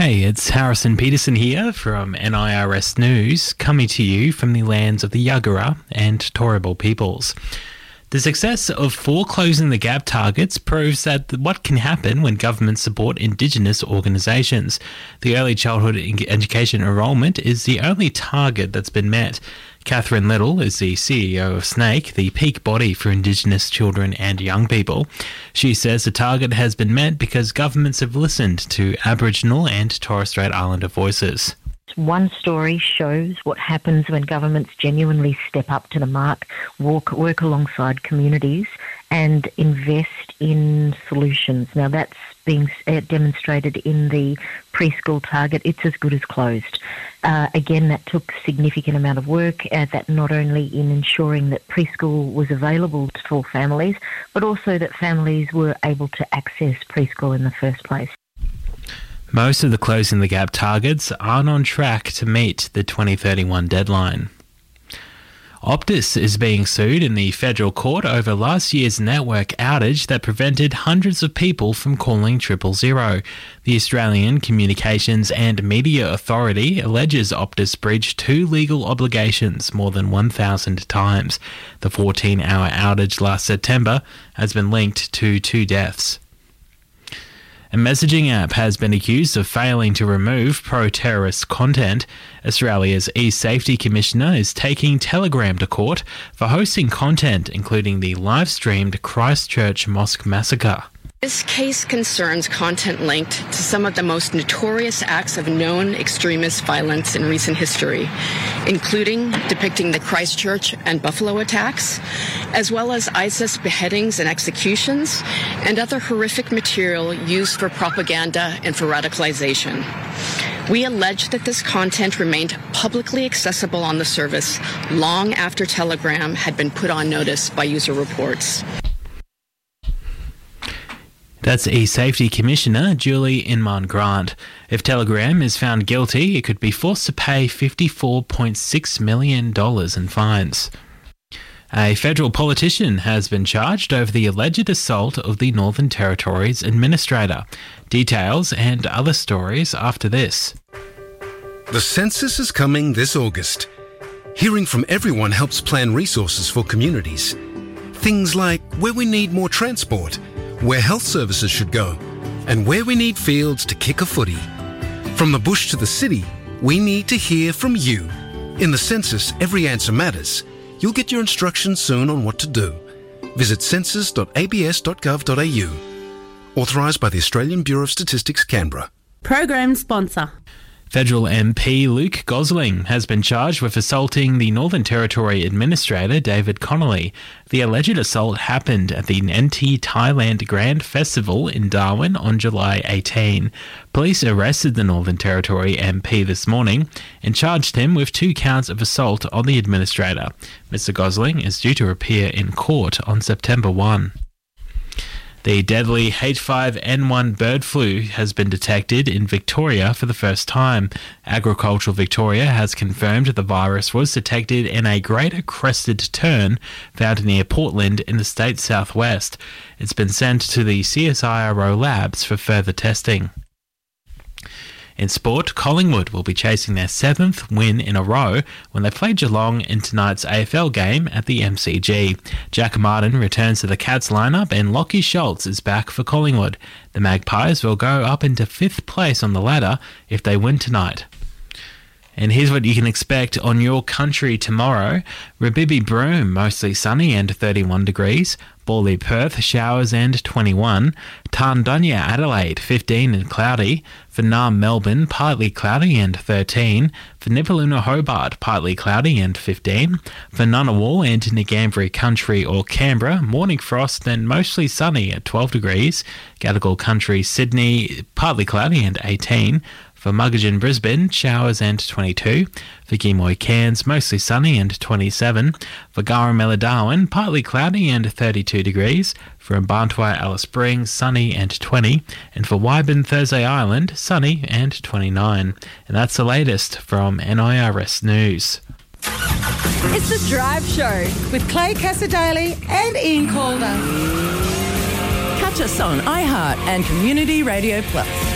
Hey, it's Harrison Peterson here from NIRS News, coming to you from the lands of the Yagara and Turrbal peoples. The success of 4 Closing the Gap targets proves that what can happen when governments support Indigenous organisations. The early childhood education enrolment is the only target that's been met. Catherine Little is the CEO of SNAICC, the peak body for Indigenous children and young people. She says the target has been met because governments have listened to Aboriginal and Torres Strait Islander voices. One story shows what happens when governments genuinely step up to the mark, work alongside communities and invest in solutions. Now that's being demonstrated in the preschool target. It's as good as closed. Again, that took a significant amount of work, that not only in ensuring that preschool was available for families, but also that families were able to access preschool in the first place. Most of the Closing the Gap targets aren't on track to meet the 2031 deadline. Optus is being sued in the federal court over last year's network outage that prevented hundreds of people from calling 000. The Australian Communications and Media Authority alleges Optus breached 2 legal obligations more than 1,000 times. The 14-hour outage last September has been linked to 2 deaths. A messaging app has been accused of failing to remove pro-terrorist content. Australia's e-Safety Commissioner is taking Telegram to court for hosting content including the live-streamed Christchurch mosque massacre. This case concerns content linked to some of the most notorious acts of known extremist violence in recent history, including depicting the Christchurch and Buffalo attacks, as well as ISIS beheadings and executions, and other horrific material used for propaganda and for radicalization. We allege that this content remained publicly accessible on the service long after Telegram had been put on notice by user reports. That's e-Safety Commissioner Julie Inman-Grant. If Telegram is found guilty, it could be forced to pay $54.6 million in fines. A federal politician has been charged over the alleged assault of the Northern Territory's administrator. Details and other stories after this. The census is coming this August. Hearing from everyone helps plan resources for communities. Things like where we need more transport, where health services should go, and where we need fields to kick a footy. From the bush to the city, we need to hear from you. In the census, every answer matters. You'll get your instructions soon on what to do. Visit census.abs.gov.au. Authorised by the Australian Bureau of Statistics, Canberra. Program sponsor. Federal MP Luke Gosling has been charged with assaulting the Northern Territory Administrator David Connolly. The alleged assault happened at the NT Thailand Grand Festival in Darwin on July 18. Police arrested the Northern Territory MP this morning and charged him with 2 counts of assault on the Administrator. Mr Gosling is due to appear in court on September 1. The deadly H5N1 bird flu has been detected in Victoria for the first time. Agricultural Victoria has confirmed the virus was detected in a greater crested tern found near Portland in the state's southwest. It's been sent to the CSIRO labs for further testing. In sport, Collingwood will be chasing their 7th win in a row when they play Geelong in tonight's AFL game at the MCG. Jack Martin returns to the Cats lineup and Lachie Schultz is back for Collingwood. The Magpies will go up into 5th place on the ladder if they win tonight. And here's what you can expect on your country tomorrow. Rabibi Broome, mostly sunny and 31 degrees. Bawley Perth, showers and 21. Tarndunya Adelaide, 15 and cloudy. For Naarm Melbourne, partly cloudy and 13. For Nipaluna Hobart, partly cloudy and 15. For Ngunnawal and Ngambri Country or Canberra, morning frost and mostly sunny at 12 degrees. Gadigal Country Sydney, partly cloudy and 18. For Muggeridge Brisbane, showers and 22. For Gimoy Cairns, mostly sunny and 27. For Garamella Darwin, partly cloudy and 32 degrees. For Mbarntwe Alice Springs, sunny and 20. And for Wyburn Thursday Island, sunny and 29. And that's the latest from NIRS News. It's The Drive Show with Clay Cassadaly and Ian Calder. Catch us on iHeart and Community Radio Plus.